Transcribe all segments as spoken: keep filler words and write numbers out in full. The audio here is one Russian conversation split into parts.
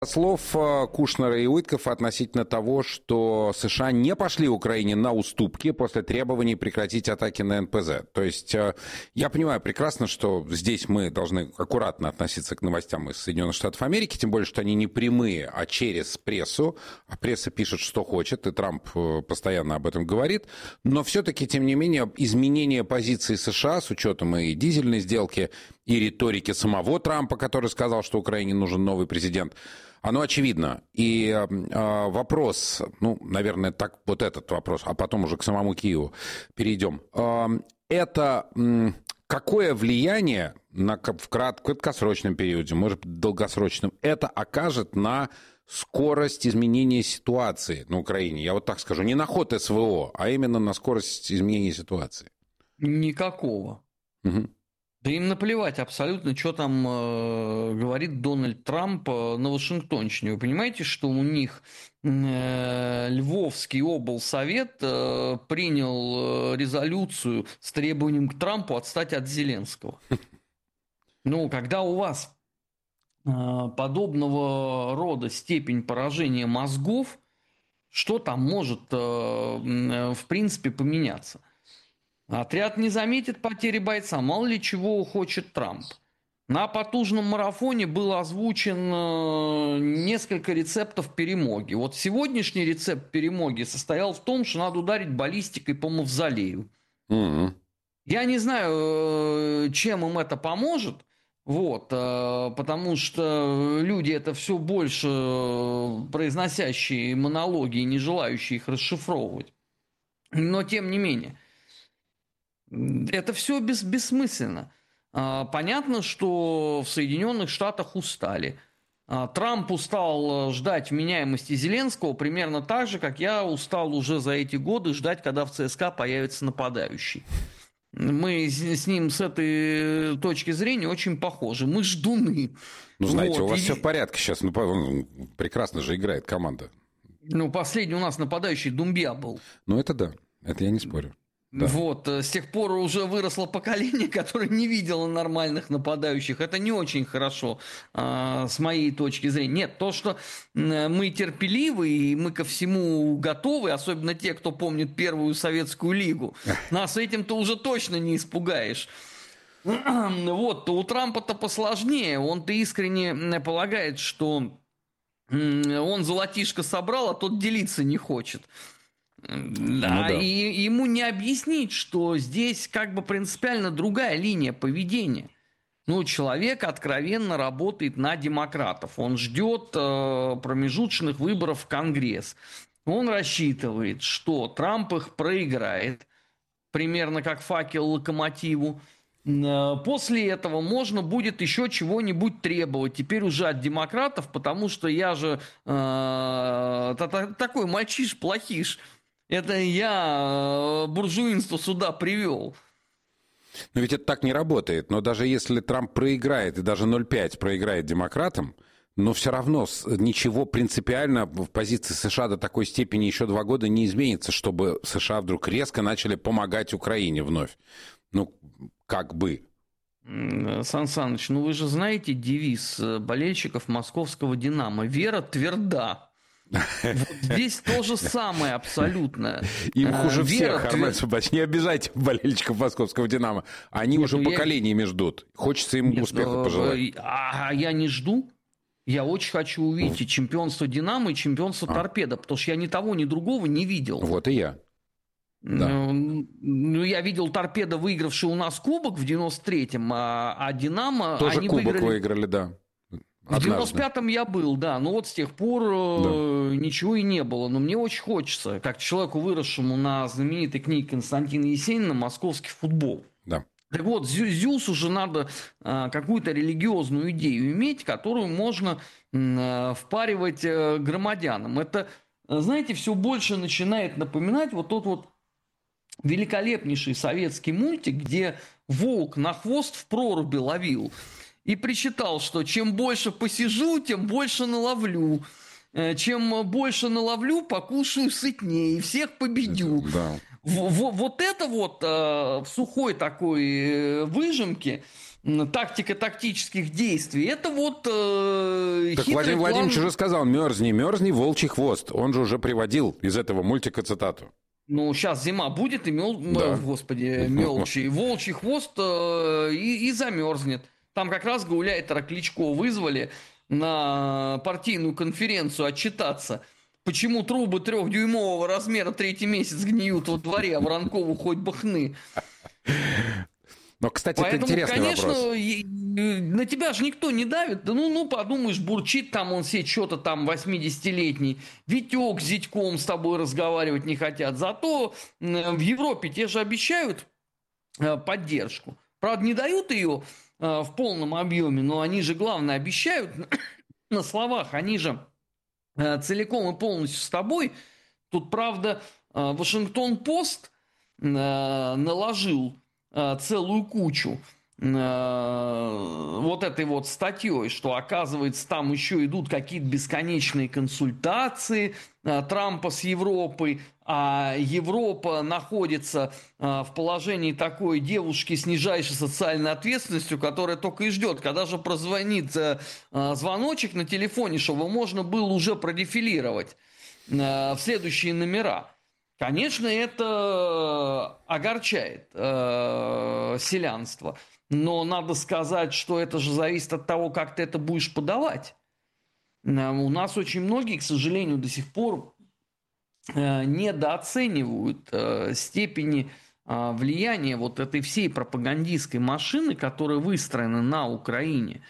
Слов Кушнера и Уиткофа относительно того, что США не пошли Украине на уступки после требований прекратить атаки на эн пэ зэ. То есть я понимаю прекрасно, что здесь мы должны аккуратно относиться к новостям из Соединенных Штатов Америки, тем более, что они не прямые, а через прессу. А пресса пишет, что хочет, и Трамп постоянно об этом говорит. Но все-таки, тем не менее, изменение позиции США с учетом и дизельной сделки, и риторики самого Трампа, который сказал, что Украине нужен новый президент, оно очевидно. И э, вопрос, ну, наверное, так вот этот вопрос, а потом уже к самому Киеву перейдем. Э, это э, какое влияние на, в краткосрочном периоде, может быть, долгосрочном, это окажет на скорость изменения ситуации на Украине? Я вот так скажу, не на ход эс вэ о, а именно на скорость изменения ситуации. Никакого. Угу. Да им наплевать абсолютно, что там э, говорит Дональд Трамп э, на Вашингтонщине. Вы понимаете, что у них э, Львовский облсовет э, принял э, резолюцию с требованием к Трампу отстать от Зеленского. Ну, когда у вас э, подобного рода степень поражения мозгов, что там может, э, э, в принципе, поменяться? Отряд не заметит потери бойца, мало ли чего хочет Трамп. На потужном марафоне был озвучен несколько рецептов перемоги. Вот сегодняшний рецепт перемоги состоял в том, что надо ударить баллистикой по мавзолею. Mm-hmm. Я не знаю, чем им это поможет, вот, потому что люди это все больше произносящие монологи и не желающие их расшифровывать. Но тем не менее. Это все бес, бессмысленно. Понятно, что в Соединенных Штатах устали. Трамп устал ждать вменяемости Зеленского примерно так же, как я устал уже за эти годы ждать, когда в ЦСКА появится нападающий. Мы с ним с этой точки зрения очень похожи. Мы ждуны. Ну, знаете, вот. у вас И... все в порядке сейчас. Ну, прекрасно же играет команда. Ну, последний у нас нападающий Думбия был. Ну, это да. Это я не спорю. Да. Вот, с тех пор уже выросло поколение, которое не видело нормальных нападающих. Это не очень хорошо, э, с моей точки зрения. Нет, то, что мы терпеливы и мы ко всему готовы, особенно те, кто помнит Первую Советскую Лигу, нас этим-то уже точно не испугаешь. Вот, то у Трампа-то посложнее. Он-то искренне полагает, что он золотишко собрал, а тот делиться не хочет. Да, ну, да, и ему не объяснить, что здесь как бы принципиально другая линия поведения. Ну, человек откровенно работает на демократов. Он ждет э, промежуточных выборов в Конгресс. Он рассчитывает, что Трамп их проиграет, примерно как факел локомотиву. Э, после этого можно будет еще чего-нибудь требовать. Теперь уже от демократов, потому что я же э, такой мальчиш-плохиш. Это я буржуинство сюда привел. Но ведь это так не работает. Но даже если Трамп проиграет, и даже ноль пять проиграет демократам, но все равно ничего принципиально в позиции США до такой степени еще два года не изменится, чтобы США вдруг резко начали помогать Украине вновь. Ну, как бы. Сан Саныч, ну вы же знаете девиз болельщиков московского «Динамо». Вера тверда. Вот здесь то же самое абсолютно. Им хуже всех, Армен Субач. Не обижайте болельщиков московского «Динамо». Они Нет, уже ну поколениями я... ждут. Хочется им Нет, успеха пожелать. А я не жду. Я очень хочу увидеть и чемпионство «Динамо», и чемпионство а. «Торпедо», потому что я ни того, ни другого не видел. Вот и я. Да. Ну, ну, я видел «Торпедо», выигравший у нас кубок в девяносто третьем, а, а «Динамо» тоже они кубок выиграли... выиграли, да. В девяносто пятом я был, да, но вот с тех пор да. ничего и не было. Но мне очень хочется, как человеку, выросшему на знаменитой книге Константина Есенина «Московский футбол». Да. Так вот, Зюсу же надо а, какую-то религиозную идею иметь, которую можно а, впаривать а, громадянам. Это, знаете, все больше начинает напоминать вот тот вот великолепнейший советский мультик, где волк на хвост в проруби ловил. И причитал, что чем больше посижу, тем больше наловлю. Чем больше наловлю, покушаю сытнее и всех победю. Да. В, в, вот это вот э, в сухой такой выжимке тактика тактических действий. Это вот э, Так хитрый Владимир план... Владимирович уже сказал: мерзни, мерзни, волчий хвост. Он же уже приводил из этого мультика цитату. Ну, сейчас зима будет, и мел... Да. Господи, мелчий, волчий хвост э, и, и замерзнет. Там как раз Гауляйтера Кличко вызвали на партийную конференцию отчитаться, почему трубы трехдюймового размера третий месяц гниют во дворе, а Воронкову хоть бы хны. Но, кстати, Поэтому, это интересный конечно, вопрос. на тебя же никто не давит. Да ну, ну, подумаешь, бурчит там он все что-то там восьмидесятилетний. Витек с зятьком с тобой разговаривать не хотят. Зато в Европе те же обещают поддержку. Правда, не дают ее в полном объеме, но они же, главное, обещают на словах. Они же целиком и полностью с тобой. Тут, правда, Вашингтон-Пост наложил целую кучу э, вот этой вот статьей, что, оказывается, там еще идут какие-то бесконечные консультации э, Трампа с Европой, а Европа находится э, в положении такой девушки с нижайшей социальной ответственностью, которая только и ждет, когда же прозвонит э, э, звоночек на телефоне, чтобы можно было уже продефилировать э, в следующие номера. Конечно, это огорчает э, селянство, но надо сказать, что это же зависит от того, как ты это будешь подавать. Э, у нас очень многие, к сожалению, до сих пор э, недооценивают э, степени э, влияния вот этой всей пропагандистской машины, которая выстроена на Украине,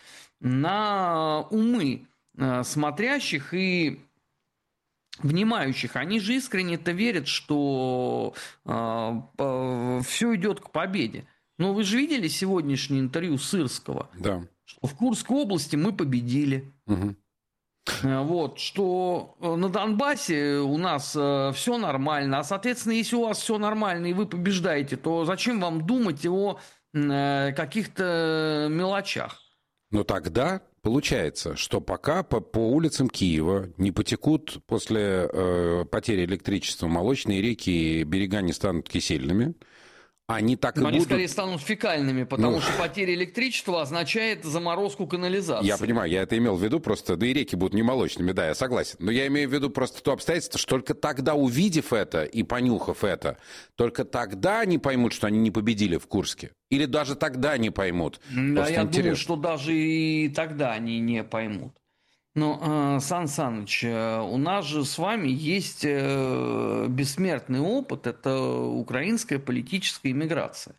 на умы э, смотрящих и внимающих. Они же искренне-то верят, что э, э, все идет к победе. Но вы же видели сегодняшнее интервью Сырского? Да. Что в Курской области мы победили. Угу. Э, вот, что на Донбассе у нас э, все нормально. А, соответственно, если у вас все нормально и вы побеждаете, то зачем вам думать о э, каких-то мелочах? Но тогда получается, что пока по, по улицам Киева не потекут после э, потери электричества молочные реки и берега не станут кисельными, они так Но и они будут... скорее станут фекальными, потому Ну, что потеря электричества означает заморозку канализации. Я понимаю, я это имел в виду просто, да и реки будут не молочными, да, я согласен. Но я имею в виду просто то обстоятельство, что только тогда, увидев это и понюхав это, только тогда они поймут, что они не победили в Курске. Или даже тогда не поймут. Да, Просто я интересно. думаю, что даже и тогда они не поймут. Но, э, Сан Саныч, э, у нас же с вами есть э, бессмертный опыт, это украинская политическая иммиграция,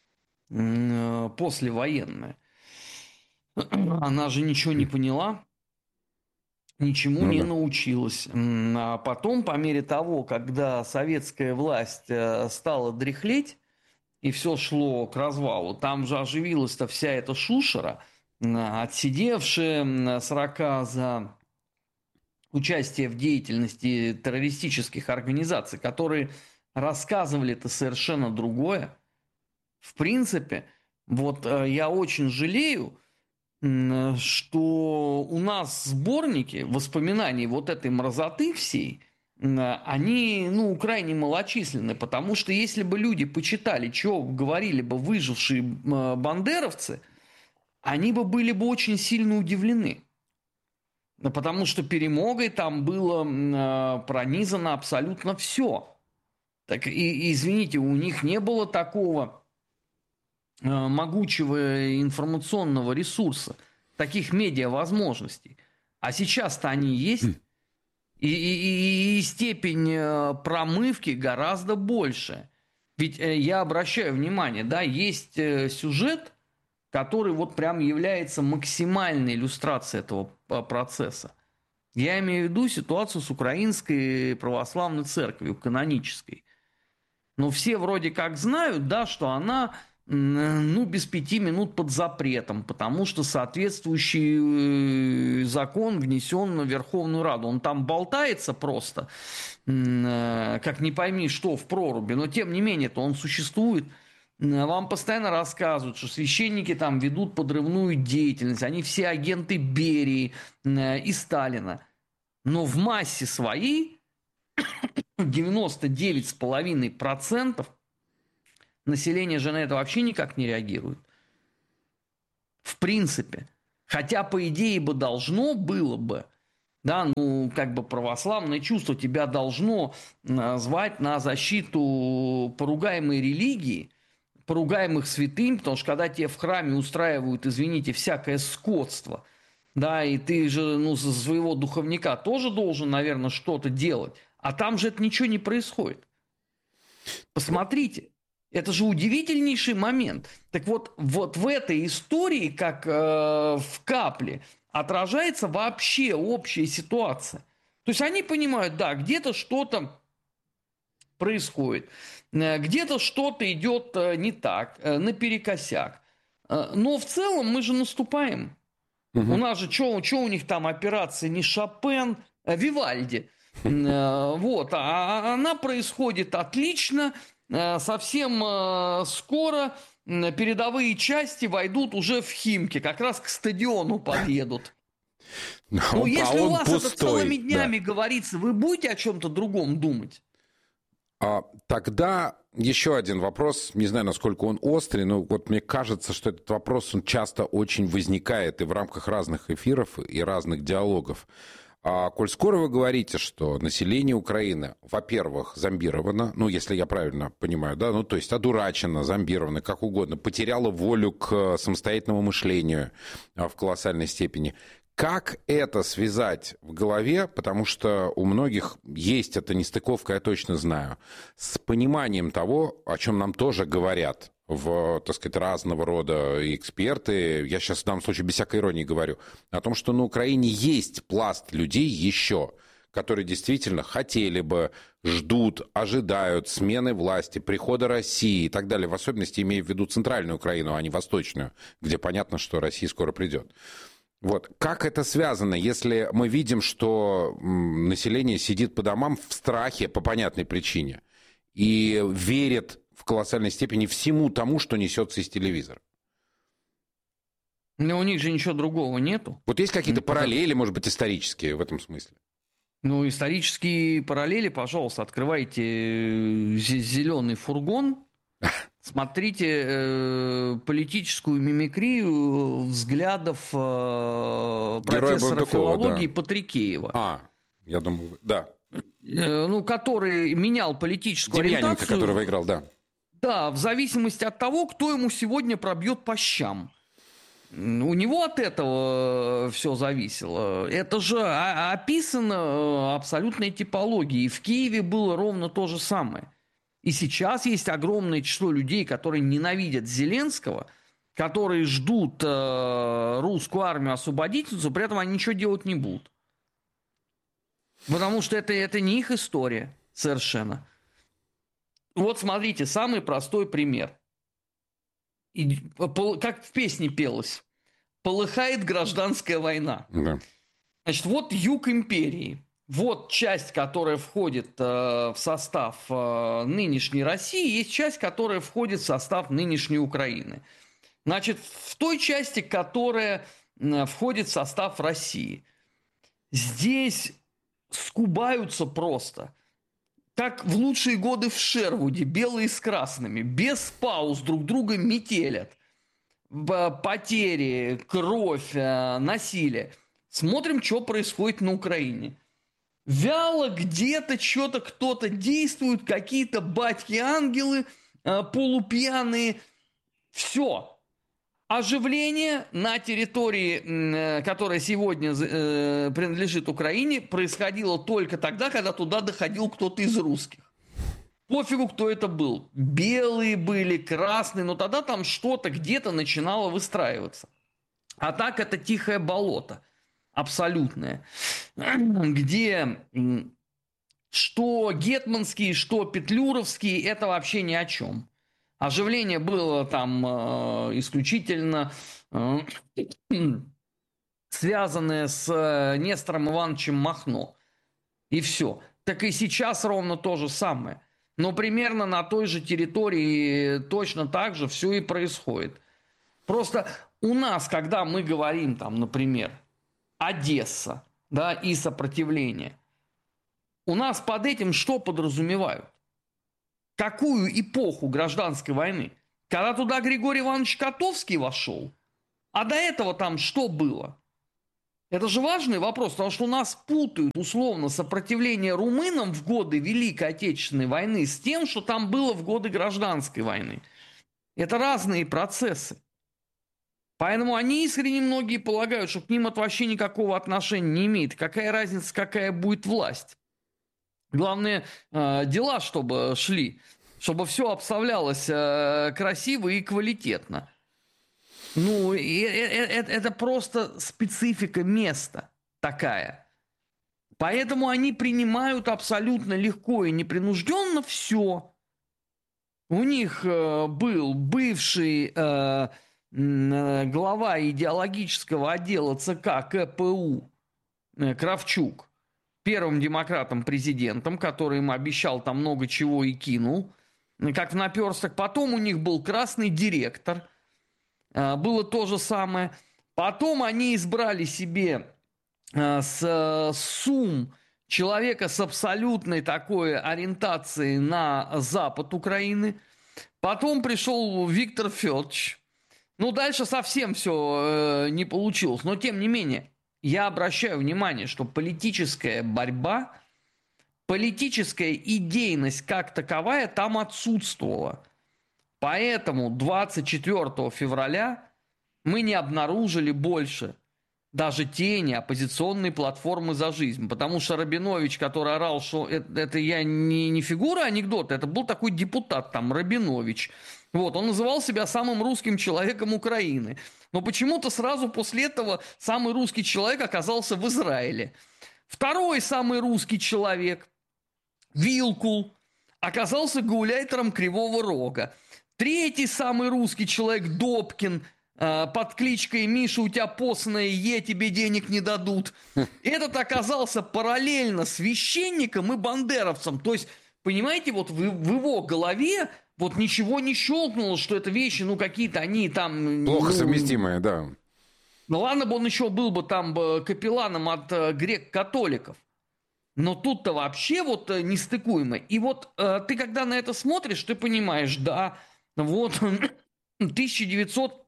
э, послевоенная. Она же ничего не поняла, ничему Ну не да. научилась. А потом, по мере того, когда советская власть э, стала дряхлеть, и все шло к развалу, там же оживилась-то вся эта шушера, отсидевшие сорока за участие в деятельности террористических организаций, которые рассказывали это совершенно другое. В принципе, вот я очень жалею, что у нас сборники воспоминаний вот этой мразоты всей, они, ну, крайне малочисленны, потому что если бы люди почитали, что говорили бы выжившие бандеровцы, они бы были бы очень сильно удивлены. Потому что перемогой там было э, пронизано абсолютно все. Так, и, и, извините, у них не было такого э, могучего информационного ресурса, таких медиа-возможностей. А сейчас-то они есть. И, и, и степень э, промывки гораздо больше. Ведь э, я обращаю внимание, да, есть э, сюжет, который вот прям является максимальной иллюстрацией этого процесса. Я имею в виду ситуацию с Украинской православной церковью, канонической. Но все вроде как знают, да, что она, ну, без пяти минут под запретом, потому что соответствующий закон внесен в Верховную Раду. Он там болтается просто, как не пойми что, в проруби, но тем не менее-то он существует. Вам постоянно рассказывают, что священники там ведут подрывную деятельность, они все агенты Берии и Сталина. Но в массе своей девяносто девять целых пять десятых процента населения же на это вообще никак не реагирует. В принципе. Хотя, по идее, бы должно было бы. Да, ну, как бы православное чувство тебя должно звать на защиту поругаемой религии, поругаемых святынь, потому что когда тебе в храме устраивают, извините, всякое скотство, да, и ты же, ну, за своего духовника тоже должен, наверное, что-то делать, а там же это ничего не происходит. Посмотрите, это же удивительнейший момент. Так вот, вот в этой истории, как э, в капле, отражается вообще общая ситуация. То есть они понимают, да, где-то что-то происходит, где-то что-то идет не так, наперекосяк. Но в целом мы же наступаем. Угу. У нас же, что у них там операция не Шопен, а Вивальди. Вот, а она происходит отлично, совсем скоро передовые части войдут уже в Химки, как раз к стадиону подъедут. Но ну, если а у вас пустой, это целыми днями да. говорится, вы будете о чем-то другом думать? А, тогда еще один вопрос, не знаю, насколько он острый, но вот мне кажется, что этот вопрос, он часто очень возникает и в рамках разных эфиров, и разных диалогов. А, коль скоро вы говорите, что население Украины, во-первых, зомбировано, ну, если я правильно понимаю, да, ну, то есть одурачено, зомбировано, как угодно, потеряло волю к самостоятельному мышлению в колоссальной степени. Как это связать в голове, потому что у многих есть эта нестыковка, я точно знаю, с пониманием того, о чем нам тоже говорят в, так сказать, разного рода эксперты, я сейчас в данном случае без всякой иронии говорю, о том, что на Украине есть пласт людей еще, которые действительно хотели бы, ждут, ожидают смены власти, прихода России и так далее, в особенности имея в виду центральную Украину, а не восточную, где понятно, что Россия скоро придет. Вот. Как это связано, если мы видим, что население сидит по домам в страхе по понятной причине и верит в колоссальной степени всему тому, что несется из телевизора? Но у них же ничего другого нету. Вот есть какие-то ну, параллели, может быть, исторические в этом смысле? Ну, исторические параллели, пожалуйста, открывайте зеленый фургон, смотрите э, политическую мимикрию взглядов э, профессора филологии да. Патрикеева. А, я думаю, да. Э, ну, который менял политическую Демьяненко, ориентацию. который выиграл, да. Да, в зависимости от того, кто ему сегодня пробьет по щам. У него от этого все зависело. Это же описано абсолютной типологией. В Киеве было ровно то же самое. И сейчас есть огромное число людей, которые ненавидят Зеленского, которые ждут э, русскую армию освободительницу, при этом они ничего делать не будут. Потому что это, это не их история совершенно. Вот смотрите, самый простой пример. И, как в песне пелось. Полыхает гражданская война. Да. Значит, вот юг империи. Вот часть, которая входит э, в состав э, нынешней России, есть часть, которая входит в состав нынешней Украины. Значит, в той части, которая э, входит в состав России, здесь скубаются просто, как в лучшие годы в Шервуде, белые с красными, без пауз друг друга метелят. Потери, кровь, э, насилие. Смотрим, что происходит на Украине. Вяло где-то что-то кто-то действует, какие-то батьки-ангелы э, полупьяные. Все. Оживление на территории, э, которая сегодня э, принадлежит Украине, происходило только тогда, когда туда доходил кто-то из русских. Пофигу, кто это был. Белые были, красные, но тогда там что-то где-то начинало выстраиваться. А так это тихое болото. Абсолютное. Где что гетманские, что петлюровские, это вообще ни о чем. Оживление было там э, исключительно э, связанное с э, Нестором Ивановичем Махно. И все. Так и сейчас ровно то же самое. Но примерно на той же территории точно так же все и происходит. Просто у нас, когда мы говорим, там, например, Одесса, да, и сопротивление, у нас под этим что подразумевают? Какую эпоху гражданской войны? Когда туда Григорий Иванович Котовский вошел? А до этого там что было? Это же важный вопрос, потому что у нас путают условно сопротивление румынам в годы Великой Отечественной войны с тем, что там было в годы Гражданской войны. Это разные процессы. Поэтому они искренне многие полагают, что к ним это вообще никакого отношения не имеет. Какая разница, какая будет власть? Главное, э, дела, чтобы шли, чтобы все обставлялось э, красиво и квалитетно. Ну, и, и, и, это просто специфика места такая. Поэтому они принимают абсолютно легко и непринужденно все. У них э, был бывший э, э, глава идеологического отдела ЦК КПУ э, Кравчук, первым демократом-президентом, который им обещал там много чего и кинул, как в наперсток. Потом у них был красный директор. Было то же самое. Потом они избрали себе с СУМ человека с абсолютной такой ориентацией на запад Украины. Потом пришел Виктор Федорович. Ну, дальше совсем все не получилось. Но, тем не менее, я обращаю внимание, что политическая борьба, политическая идейность как таковая там отсутствовала. Поэтому двадцать четвёртого февраля мы не обнаружили больше даже тени оппозиционной платформы «За жизнь». Потому что Рабинович, который орал, что это, это я не, не фигура анекдота, это был такой депутат там, Рабинович. Вот, он называл себя самым русским человеком Украины. Но почему-то сразу после этого самый русский человек оказался в Израиле. Второй самый русский человек, Вилкул, оказался гауляйтером Кривого Рога. Третий самый русский человек, Добкин, э, под кличкой «Миша, у тебя постное Е, тебе денег не дадут». Этот оказался параллельно священником и бандеровцем. То есть, понимаете, вот в, в его голове вот ничего не щелкнуло, что это вещи, ну, какие-то они там... Плохо ну, совместимые, да. Ну, ладно бы он еще был бы там капелланом от э, грек-католиков. Но тут-то вообще вот э, нестыкуемо. И вот э, ты, когда на это смотришь, ты понимаешь, да, вот тысяча девятьсот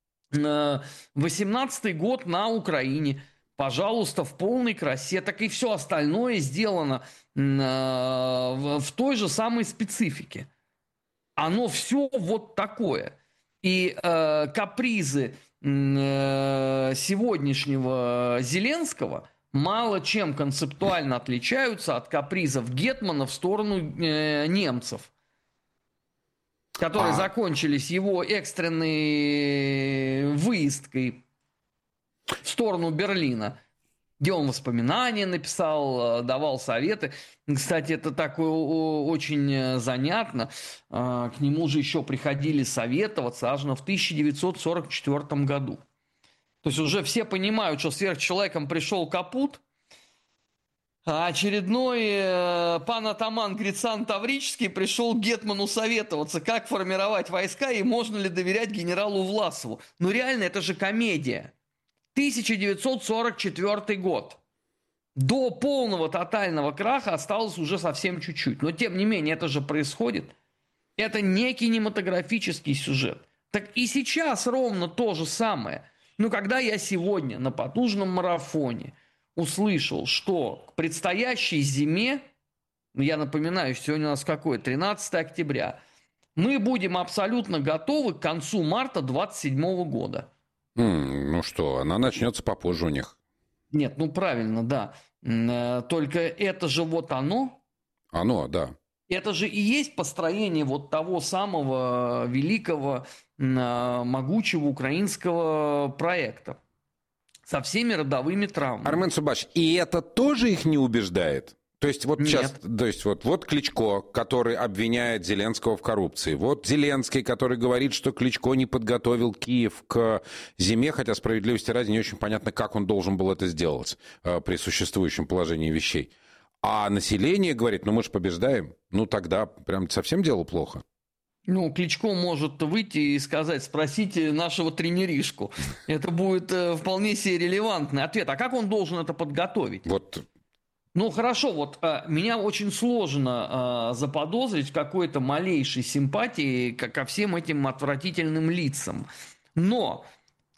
восемнадцатый год на Украине, пожалуйста, в полной красе, так и все остальное сделано э, в, в той же самой специфике. Оно все вот такое. И э, капризы э, сегодняшнего Зеленского мало чем концептуально отличаются от капризов Гетмана в сторону э, немцев, которые а... закончились его экстренной выездкой в сторону Берлина, где он воспоминания написал, давал советы. Кстати, это такое очень занятно. К нему же еще приходили советоваться аж в тысяча девятьсот сорок четвёртом году. То есть уже все понимают, что сверхчеловеком пришел Капут, а очередной э, пан атаман Грицан Таврический пришел к Гетману советоваться, как формировать войска и можно ли доверять генералу Власову. Ну реально, это же комедия. тысяча девятьсот сорок четвёртый год. До полного тотального краха осталось уже совсем чуть-чуть. Но тем не менее, это же происходит. Это не кинематографический сюжет. Так и сейчас ровно то же самое. Но когда я сегодня на потужном марафоне услышал, что к предстоящей зиме, я напоминаю, сегодня у нас какое? тринадцатое октября, мы будем абсолютно готовы к концу марта двадцать седьмого года. Mm, ну что, она начнется попозже у них. Нет, ну правильно, да. Только это же вот оно. Оно, да. Это же и есть построение вот того самого великого, могучего украинского проекта со всеми родовыми травмами. Армен Субач, и это тоже их не убеждает? То есть вот Нет. сейчас, то есть вот, вот Кличко, который обвиняет Зеленского в коррупции. Вот Зеленский, который говорит, что Кличко не подготовил Киев к зиме, хотя справедливости ради не очень понятно, как он должен был это сделать э, при существующем положении вещей. А население говорит, ну мы же побеждаем, ну тогда прям совсем дело плохо. Ну, Кличко может выйти и сказать, спросите нашего тренеришку. Это будет э, вполне себе релевантный ответ. А как он должен это подготовить? Вот. Ну, хорошо, вот э, меня очень сложно э, заподозрить в какой-то малейшей симпатии ко, ко всем этим отвратительным лицам. Но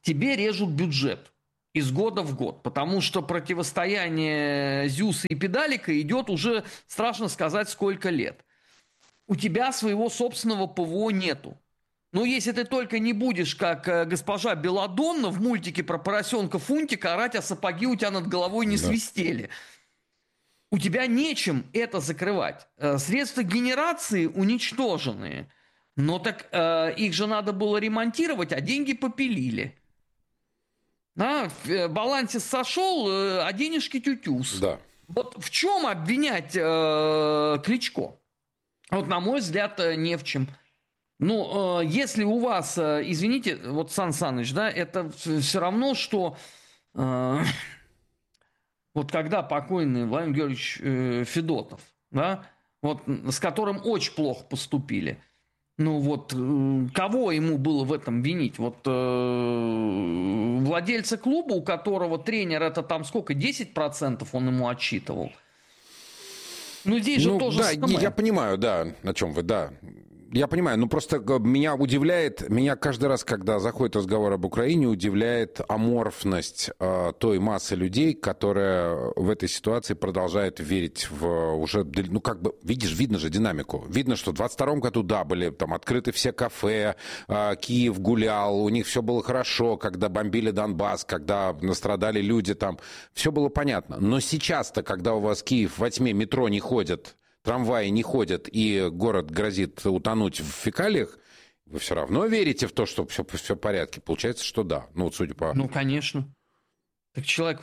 тебе режут бюджет из года в год, потому что противостояние Зюса и Педалика идет уже, страшно сказать, сколько лет. У тебя своего собственного ПВО нету. Но если ты только не будешь, как госпожа Беладонна в мультике про поросенка Фунтика, орать, а сапоги у тебя над головой не да. свистели. У тебя нечем это закрывать. Средства генерации уничтоженные. Но так э, их же надо было ремонтировать, а деньги попилили. Да, в балансе сошел, а денежки тютюс. Да. Вот в чем обвинять э, Кличко? Вот, на мой взгляд, не в чем. Ну, э, если у вас, э, извините, вот Сан Саныч, да, это все равно, что э, вот когда покойный Владимир Георгиевич э, Федотов, да, вот с которым очень плохо поступили. Ну вот, кого ему было в этом винить? Вот э, владельца клуба, у которого тренер это там сколько, десять процентов он ему отчитывал? Ну здесь ну, же тоже да, самое. Я понимаю, да, о чем вы, да. Я понимаю, ну просто меня удивляет, меня каждый раз, когда заходит разговор об Украине, удивляет аморфность э, той массы людей, которая в этой ситуации продолжает верить в уже, ну как бы, видишь, видно же динамику. Видно, что в двадцать втором году, да, были там открыты все кафе, э, Киев гулял, у них все было хорошо, когда бомбили Донбасс, когда настрадали люди там, все было понятно. Но сейчас-то, когда у вас Киев во тьме, метро не ходит, трамваи не ходят, и город грозит утонуть в фекалиях, вы все равно верите в то, что все, все в порядке? Получается, что да. Ну, вот судя по... Ну, конечно. Так человек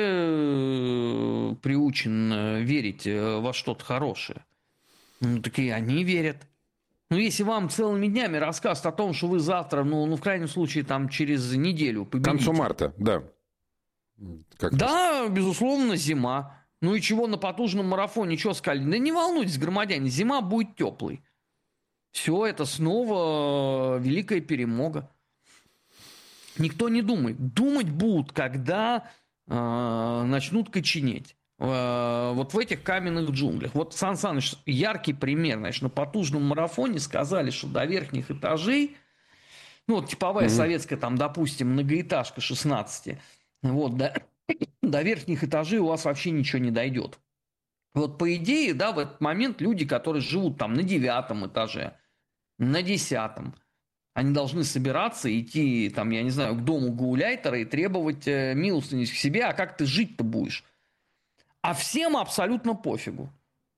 вообще приучен верить во что-то хорошее. Ну, так и они верят. Ну, если вам целыми днями рассказывают о том, что вы завтра, ну, ну в крайнем случае, там, через неделю победите. К концу марта, да. Как да, это? Безусловно, зима. Ну и чего на потужном марафоне, что сказали? Да не волнуйтесь, громадяне, зима будет теплой. Все, это снова великая перемога. Никто не думает. Думать будут, когда э, начнут коченеть. Э, вот в этих каменных джунглях. Вот, Сан Саныч, яркий пример. Значит, на потужном марафоне сказали, что до верхних этажей, ну вот типовая mm-hmm. советская, там, допустим, многоэтажка шестнадцать, вот, да, до верхних этажей у вас вообще ничего не дойдет. Вот по идее, да, в этот момент люди, которые живут там на девятом этаже, на десятом, они должны собираться, идти, там, я не знаю, к дому гауляйтера и требовать э, милостыню к себе, а как ты жить-то будешь? А всем абсолютно пофигу.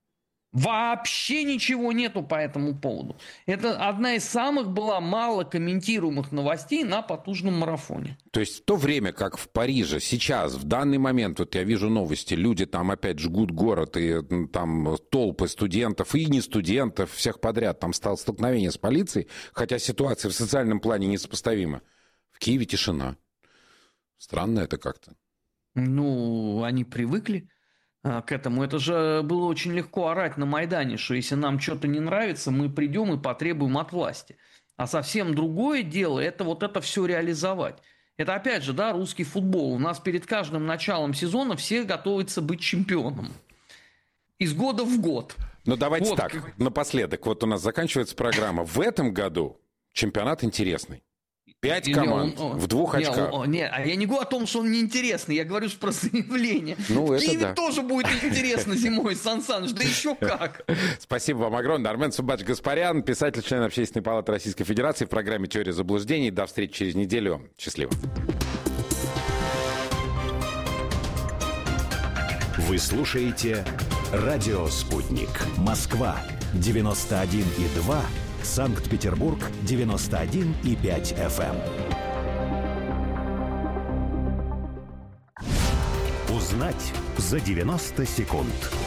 Вообще ничего нету по этому поводу. Это одна из самых была мало комментируемых новостей на потужном марафоне. То есть в то время, как в Париже сейчас, в данный момент, вот я вижу новости, люди там опять жгут город, и там толпы студентов и не студентов, всех подряд, там стало столкновение с полицией, хотя ситуация в социальном плане несопоставима. В Киеве тишина. Странно это как-то. Ну, они привыкли к этому. Это же было очень легко орать на Майдане, что если нам что-то не нравится, мы придем и потребуем от власти. А совсем другое дело, это вот это все реализовать. Это опять же, да, русский футбол. У нас перед каждым началом сезона все готовятся быть чемпионом. Из года в год. Ну давайте вот. Так, напоследок. Вот у нас заканчивается программа. В этом году чемпионат интересный. Пять команд не, он, в двух не, очках. Он, не, а я не говорю о том, что он неинтересный. Я говорю про заявление. Ну, в это Киеве да. тоже будет интересно зимой, Сан Саныч. Да еще как. Спасибо вам огромное. Армен Суббач-Гаспарян, писатель, член Общественной палаты Российской Федерации в программе «Теория заблуждений». До встречи через неделю. Счастливо. Вы слушаете «Радио Спутник». Москва девяносто один и два. Санкт-Петербург девяносто один и пять эф эм. Узнать за девяносто секунд.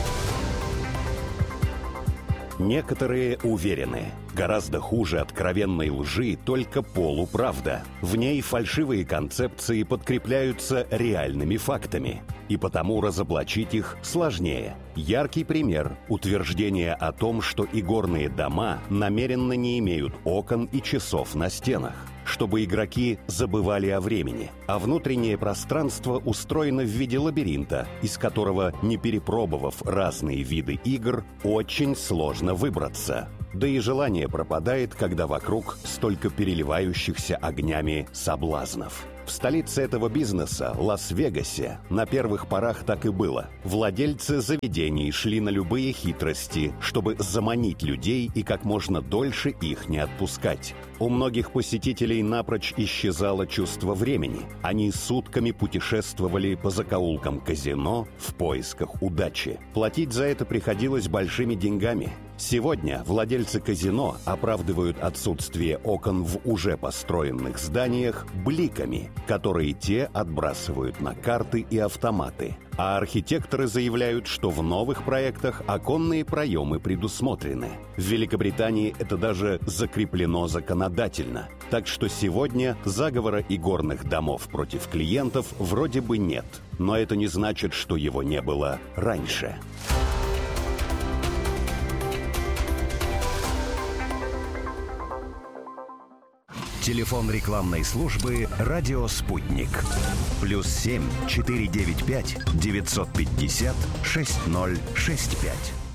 Некоторые уверены, гораздо хуже откровенной лжи только полуправда. В ней фальшивые концепции подкрепляются реальными фактами, и потому разоблачить их сложнее. Яркий пример – утверждение о том, что игорные дома намеренно не имеют окон и часов на стенах, чтобы игроки забывали о времени, а внутреннее пространство устроено в виде лабиринта, из которого, не перепробовав разные виды игр, очень сложно выбраться. Да и желание пропадает, когда вокруг столько переливающихся огнями соблазнов. В столице этого бизнеса, Лас-Вегасе, на первых порах так и было. Владельцы заведений шли на любые хитрости, чтобы заманить людей и как можно дольше их не отпускать. У многих посетителей напрочь исчезало чувство времени. Они сутками путешествовали по закоулкам казино в поисках удачи. Платить за это приходилось большими деньгами. Сегодня владельцы казино оправдывают отсутствие окон в уже построенных зданиях бликами, которые те отбрасывают на карты и автоматы. А архитекторы заявляют, что в новых проектах оконные проемы предусмотрены. В Великобритании это даже закреплено законодательно. Так что сегодня заговора игорных домов против клиентов вроде бы нет. Но это не значит, что его не было раньше. Телефон рекламной службы «Радио Спутник». Плюс семь четыре девять пять девятьсот пятьдесят шесть ноль шесть пять.